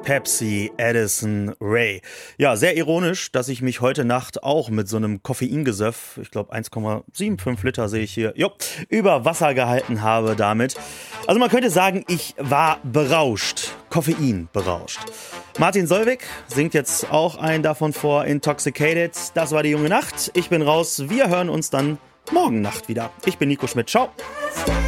Pepsi Addison Rae. Ja, sehr ironisch, dass ich mich heute Nacht auch mit so einem Koffeingesöff, ich glaube 1,75 Liter sehe ich hier, über Wasser gehalten habe damit. Also man könnte sagen, ich war berauscht, Koffein berauscht. Martin Solveig singt jetzt auch einen davon vor, Intoxicated. Das war die junge Nacht. Ich bin raus. Wir hören uns dann morgen Nacht wieder. Ich bin Nico Schmidt. Ciao.